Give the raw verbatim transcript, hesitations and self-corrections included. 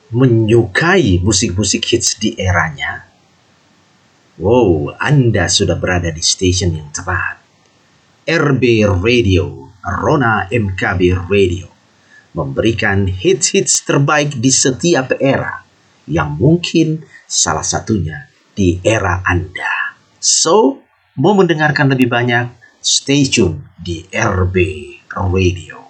menyukai musik-musik hits di eranya, wow, Anda sudah berada di station yang tepat. R B Radio, Rona M K B Radio, memberikan hits-hits terbaik di setiap era, yang mungkin salah satunya di era Anda. So, mau mendengarkan lebih banyak, stay tune di R B Radio.